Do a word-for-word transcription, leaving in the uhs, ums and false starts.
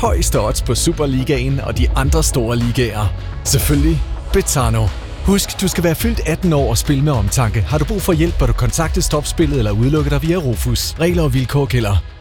højeste odds på Superligaen og de andre store ligaer. Selvfølgelig Betano. Husk, du skal være fyldt atten år og spille med omtanke. Har du brug for hjælp, bør du kontakte Stopspillet eller udelukke dig via Rufus. Regler og vilkår gælder.